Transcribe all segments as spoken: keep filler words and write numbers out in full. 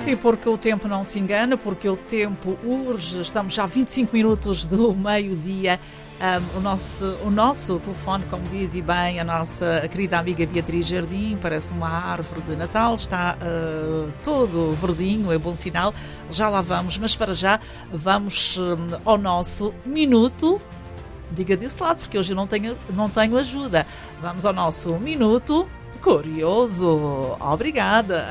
E porque o tempo não se engana, porque o tempo urge, estamos já a vinte e cinco minutos do meio-dia. Um, o, nosso, o nosso telefone, como diz e bem a nossa querida amiga Beatriz Jardim, parece uma árvore de Natal, está uh, todo verdinho, é bom sinal. Já lá vamos, mas para já vamos um, ao nosso minuto. Diga desse lado, porque hoje eu não tenho, não tenho ajuda. Vamos ao nosso minuto curioso. Obrigada.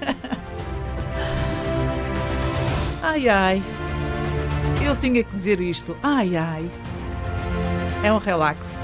Ai, ai. Eu tinha que dizer isto. Ai, ai. É um relax.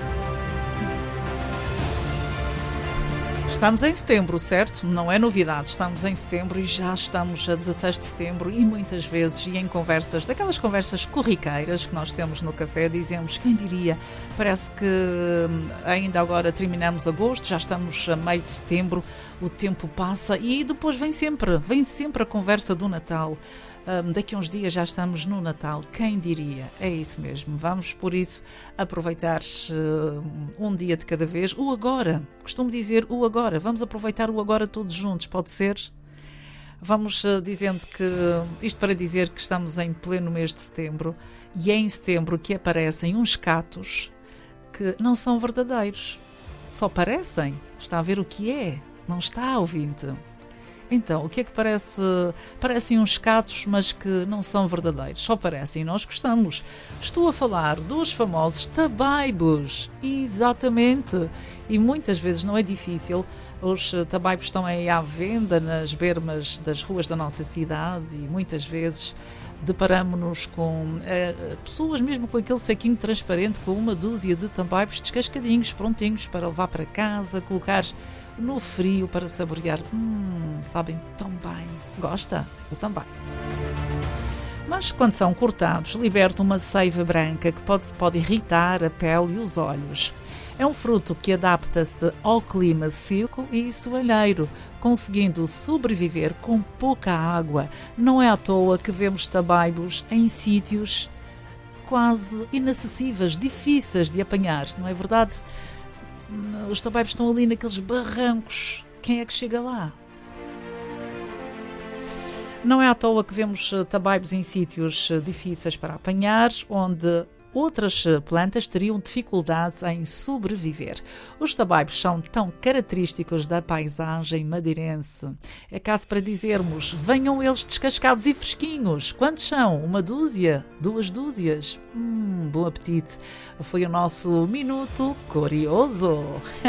Estamos em setembro, certo? Não é novidade. Estamos em setembro e já estamos a dezasseis de setembro e muitas vezes, e em conversas, daquelas conversas corriqueiras que nós temos no café, dizemos, quem diria, parece que ainda agora terminamos agosto, já estamos a meio de setembro, o tempo passa e depois vem sempre, vem sempre a conversa do Natal. Um, daqui a uns dias já estamos no Natal, quem diria? É isso mesmo, vamos por isso aproveitar uh, um dia de cada vez, o agora, costumo dizer o agora, vamos aproveitar o agora todos juntos, pode ser? Vamos uh, dizendo que, isto para dizer que estamos em pleno mês de setembro e é em setembro que aparecem uns catos que não são verdadeiros, só parecem, está a ver o que é, não está, ouvinte? Então, o que é que parece? Parecem uns catos, mas que não são verdadeiros. Só parecem, nós gostamos. Estou a falar dos famosos tabaibos. Exatamente. E muitas vezes não é difícil. Os tabaibos estão aí à venda nas bermas das ruas da nossa cidade e muitas vezes deparamos-nos com é, pessoas mesmo com aquele saquinho transparente com uma dúzia de tabaibos descascadinhos, prontinhos para levar para casa, colocar no frio para saborear. Hum, sabem tão bem. Gosta? Eu também. Mas quando são cortados, libertam uma seiva branca que pode, pode irritar a pele e os olhos. É um fruto que adapta-se ao clima seco e soalheiro, conseguindo sobreviver com pouca água. Não é à toa que vemos tabaibos em sítios quase inacessíveis, difíceis de apanhar, não é verdade? Os tabaibos estão ali naqueles barrancos. Quem é que chega lá? Não é à toa que vemos tabaibos em sítios difíceis para apanhar, onde outras plantas teriam dificuldades em sobreviver. Os tabaibos são tão característicos da paisagem madeirense. É caso para dizermos, venham eles descascados e fresquinhos. Quantos são? Uma dúzia? Duas dúzias? Hum, bom apetite. Foi o nosso Minuto Curioso.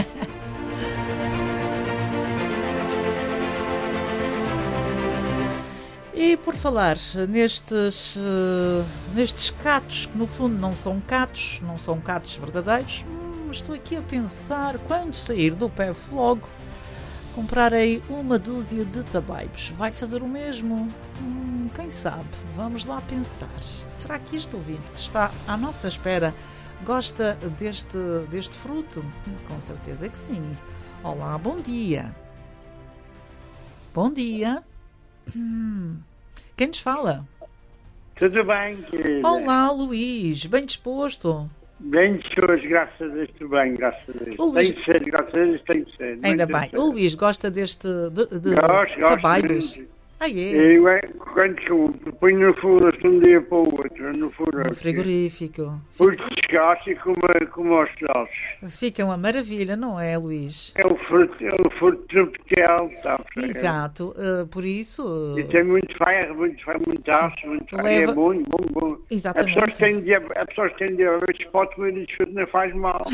E por falar nestes, uh, nestes catos, que no fundo não são catos, não são catos verdadeiros, hum, estou aqui a pensar, quando sair do P E F logo, comprarei uma dúzia de tabaibos. Vai fazer o mesmo? Hum, quem sabe? Vamos lá pensar. Será que este ouvinte que está à nossa espera gosta deste, deste fruto? Com certeza que sim. Olá, bom dia. Bom dia. Hum. Quem nos fala? Tudo bem, querida? Olá, Luís. Bem disposto? Bem disposto, graças a Deus, tudo bem, graças a Deus. Luís... Tem de ser, graças a Deus, tem de ser. Ainda bem. O Luís gosta deste de, de gosto, tabaibos? Gosto. Ah, é? Eu, quando ponho no furo de um dia para o outro, no furo. No frigorífico. Por desgaste e como, como aos lados. Fica uma maravilha, não é, Luís? É o fruto, é o fruto tropical, tá? Exato, uh, por isso... Uh... E tem muito ferro, muito ferro, muito aço, muito ferro. Leva... É bom, bom, bom. Exatamente. A pessoa que tem diabetes, a pessoa que tem diabetes pode comer este fruto, não faz mal.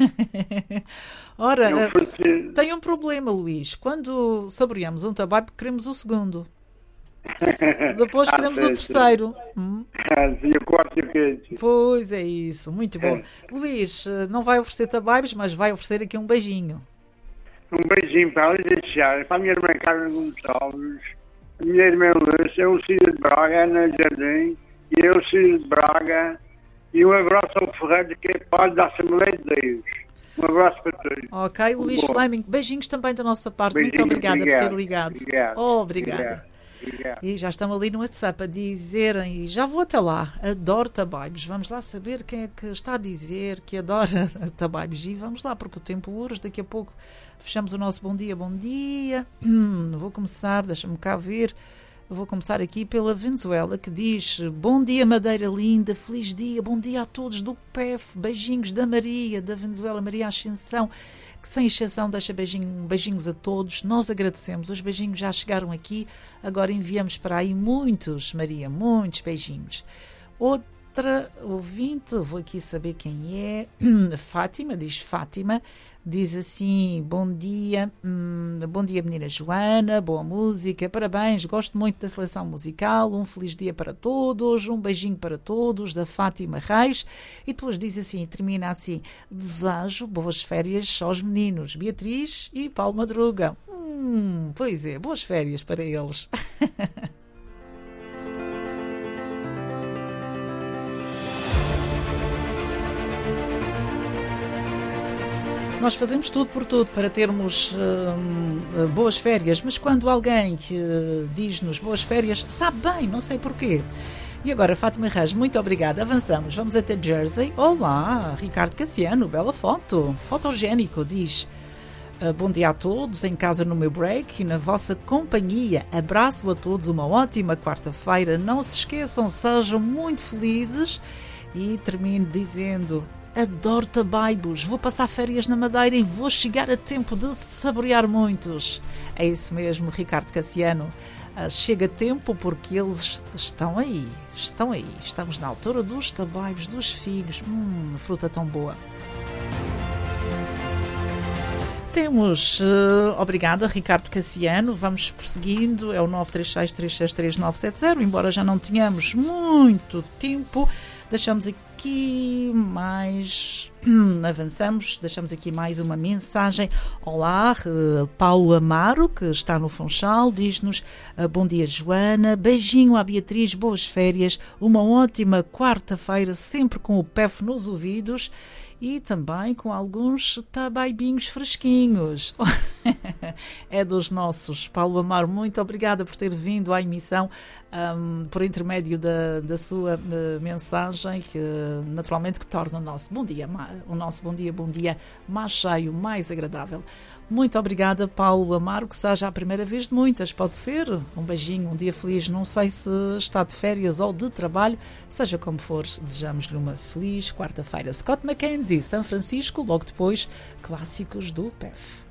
Ora, é um fruto... uh, tem um problema, Luís. Quando saboreamos um tabaco, queremos o segundo. Depois ah, queremos sei, o terceiro. Hum? Ah, e o quarto e o quinto. Pois é isso, muito bom. É. Luís, não vai oferecer tabaibos, mas vai oferecer aqui um beijinho. Um beijinho para ela e deixar. Para a minha irmã Carmen Gonçalves, a minha irmã Lúcia, o Círio de Braga, Ana Jardim, e eu, Círio de Braga, e um abraço ao Ferreira, que é padre da Assembleia de Deus. Um abraço para todos. Ok, Luís Fleming, beijinhos também da nossa parte. Beijinhos, muito obrigada obrigado, por ter ligado. Obrigado. Oh, obrigada. Obrigado. Obrigado. E já estão ali no WhatsApp a dizerem, e já vou até lá, adoro Tabaibos. Vamos lá saber quem é que está a dizer que adora Tabaibos. E vamos lá, porque o tempo urge, daqui a pouco fechamos o nosso bom dia, bom dia. Vou começar, deixa-me cá ver. Vou começar aqui pela Venezuela, que diz: bom dia, Madeira linda, feliz dia, bom dia a todos do P E F, beijinhos da Maria, da Venezuela, Maria Ascensão, que sem exceção deixa beijinho, beijinhos a todos. Nós agradecemos, os beijinhos já chegaram aqui, agora enviamos para aí muitos, Maria, muitos beijinhos. Outra ouvinte, vou aqui saber quem é, Fátima, diz Fátima, diz assim: bom dia, hum, bom dia menina Joana, boa música, parabéns, gosto muito da seleção musical, um feliz dia para todos, um beijinho para todos, da Fátima Reis. E depois diz assim, termina assim: desejo boas férias aos meninos Beatriz e Paulo Madruga. Hum, pois é, boas férias para eles. Nós fazemos tudo por tudo para termos uh, boas férias, mas quando alguém uh, diz-nos boas férias, sabe bem, não sei porquê. E agora, Fátima Reis, muito obrigada. Avançamos, vamos até Jersey. Olá, Ricardo Cassiano, bela foto, fotogénico, diz: uh, bom dia a todos, em casa no meu break e na vossa companhia. Abraço a todos, uma ótima quarta-feira. Não se esqueçam, sejam muito felizes. E termino dizendo: adoro Tabaibos, vou passar férias na Madeira e vou chegar a tempo de saborear muitos. É isso mesmo, Ricardo Cassiano. Chega a tempo porque eles estão aí, estão aí. Estamos na altura dos Tabaibos, dos figos. Hum, fruta tão boa. Temos, uh, obrigada Ricardo Cassiano, vamos prosseguindo, é o nove três seis, três seis três, nove sete zero, embora já não tenhamos muito tempo, deixamos aqui mais, avançamos, deixamos aqui mais uma mensagem. Olá, uh, Paulo Amaro, que está no Funchal, diz-nos: uh, bom dia Joana, beijinho à Beatriz, boas férias, uma ótima quarta-feira, sempre com o P E F nos ouvidos. E também com alguns tabaibinhos fresquinhos. É dos nossos. Paulo Amaro, muito obrigada por ter vindo à emissão, um, por intermédio da, da sua uh, mensagem, que naturalmente que torna o nosso bom dia, o nosso bom dia, bom dia mais cheio, mais agradável. Muito obrigada, Paulo Amaro, que seja a primeira vez de muitas, pode ser. Um beijinho, um dia feliz, não sei se está de férias ou de trabalho, seja como for, desejamos-lhe uma feliz quarta-feira. Scott McKenzie, São Francisco, logo depois, clássicos do P E F.